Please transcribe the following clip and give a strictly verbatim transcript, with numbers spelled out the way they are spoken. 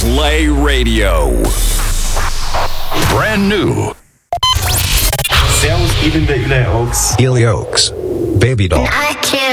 Play Radio. Brand new. Servus, ich bin der Eli Oaks. Eli Oaks, Baby Doll. I can't